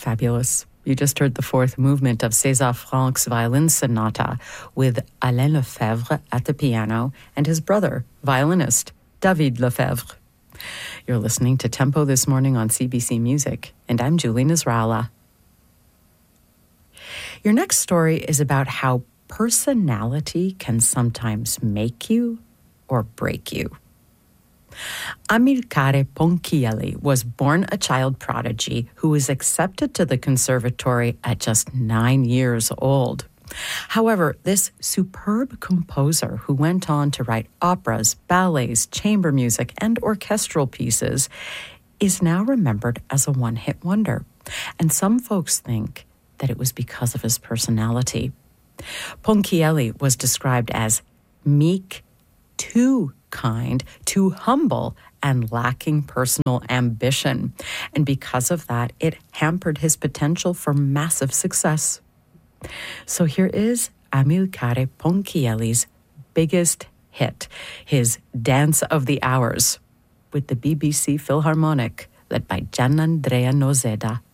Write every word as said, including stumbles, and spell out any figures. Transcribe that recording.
Fabulous. You just heard the fourth movement of César Franck's Violin Sonata with Alain Lefebvre at the piano and his brother, violinist David Lefebvre. You're listening to Tempo this morning on C B C Music, and I'm Julie Nasrallah. Your next story is about how personality can sometimes make you or break you. Amilcare Ponchielli was born a child prodigy who was accepted to the conservatory at just nine years old. However, this superb composer who went on to write operas, ballets, chamber music, and orchestral pieces is now remembered as a one-hit wonder. And some folks think that it was because of his personality. Ponchielli was described as meek, too kind, too humble, and lacking personal ambition. And because of that, it hampered his potential for massive success. So here is Amilcare Ponchielli's biggest hit, his Dance of the Hours, with the B B C Philharmonic, led by Gianandrea Nozeda.